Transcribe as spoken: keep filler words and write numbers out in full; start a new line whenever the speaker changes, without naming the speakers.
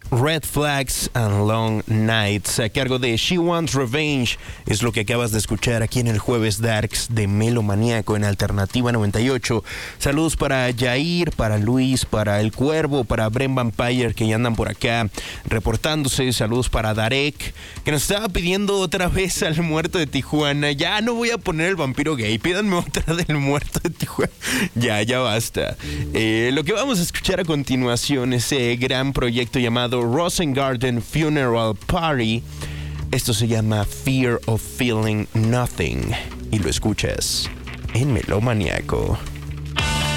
Red Flags and Long Nights, a cargo de She Wants Revenge. Es lo que acabas de escuchar aquí en el Jueves Darks de Melomaniaco en Alternativa noventa y ocho. Saludos para Jair, para Luis, para El Cuervo, para Bren Vampire, que ya andan por acá reportándose. Saludos para Darek, que nos estaba pidiendo otra vez al muerto de Tijuana. Ya no voy a poner el vampiro gay, pídanme otra del muerto de Tijuana. Ya, ya basta. Eh, lo que vamos a escuchar a continuación es ese gran proyecto llamado Rosengarten Funeral Party. Esto se llama Fear of Feeling Nothing y lo escuchas en Melomaniaco.